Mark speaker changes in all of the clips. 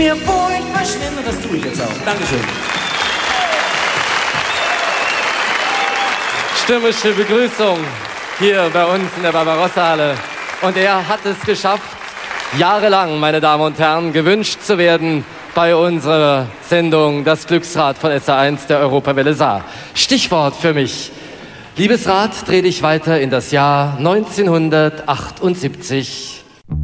Speaker 1: Bevor ich verschwinde, das tue ich jetzt auch. Dankeschön.
Speaker 2: Stürmische Begrüßung hier bei uns in der Barbarossa-Halle. Und er hat es geschafft, jahrelang, meine Damen und Herren, gewünscht zu werden bei unserer Sendung Das Glücksrad von SA1 der Europawelle Saar. Stichwort für mich. Liebes Rad, dreh dich weiter in das Jahr 1978.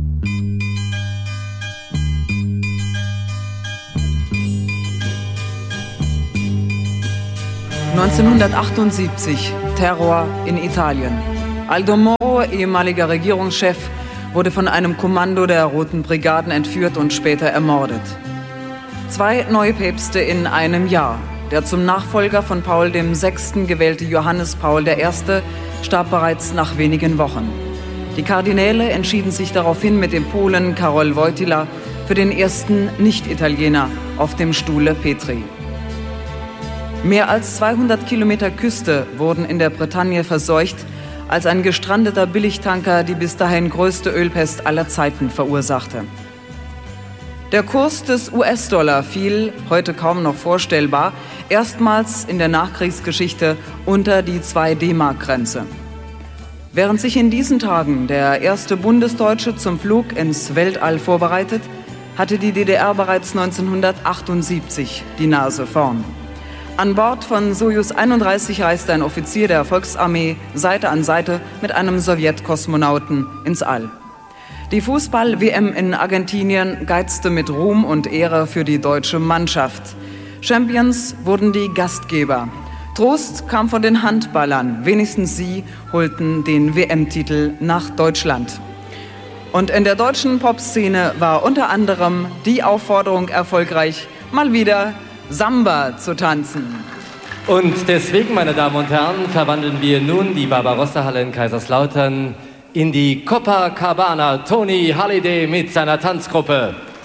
Speaker 3: 1978, Terror in Italien. Aldo Moro, ehemaliger Regierungschef, wurde von einem Kommando der Roten Brigaden entführt und später ermordet. 2 neue Päpste in einem Jahr. Der zum Nachfolger von Paul VI. Gewählte Johannes Paul I. starb bereits nach wenigen Wochen. Die Kardinäle entschieden sich daraufhin mit dem Polen Karol Wojtyła für den ersten Nicht-Italiener auf dem Stuhle Petri. Mehr als 200 Kilometer Küste wurden in der Bretagne verseucht, als ein gestrandeter Billigtanker die bis dahin größte Ölpest aller Zeiten verursachte. Der Kurs des US-Dollar fiel, heute kaum noch vorstellbar, erstmals in der Nachkriegsgeschichte unter die 2 D-Mark-Grenze. Während sich in diesen Tagen der erste Bundesdeutsche zum Flug ins Weltall vorbereitet, hatte die DDR bereits 1978 die Nase vorn. An Bord von Sojus 31 reiste ein Offizier der Volksarmee Seite an Seite mit einem Sowjetkosmonauten ins All. Die Fußball-WM in Argentinien geizte mit Ruhm und Ehre für die deutsche Mannschaft. Champions wurden die Gastgeber. Trost kam von den Handballern. Wenigstens sie holten den WM-Titel nach Deutschland. Und in der deutschen Popszene war unter anderem die Aufforderung erfolgreich, mal wieder Samba zu tanzen.
Speaker 2: Und deswegen, meine Damen und Herren, verwandeln wir nun die Barbarossa-Halle in Kaiserslautern in die Copacabana. Tony Halliday mit seiner Tanzgruppe.